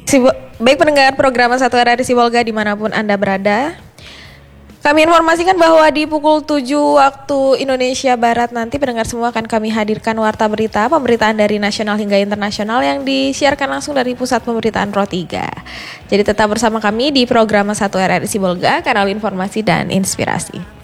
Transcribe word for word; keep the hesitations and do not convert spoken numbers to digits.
Sibo- Baik pendengar program satu R R I Sibolga dimanapun Anda berada, kami informasikan bahwa di pukul tujuh waktu Indonesia Barat nanti pendengar semua akan kami hadirkan warta berita pemberitaan dari nasional hingga internasional yang disiarkan langsung dari Pusat Pemberitaan Pro tiga. Jadi tetap bersama kami di program satu R R I Sibolga, kanal informasi dan inspirasi.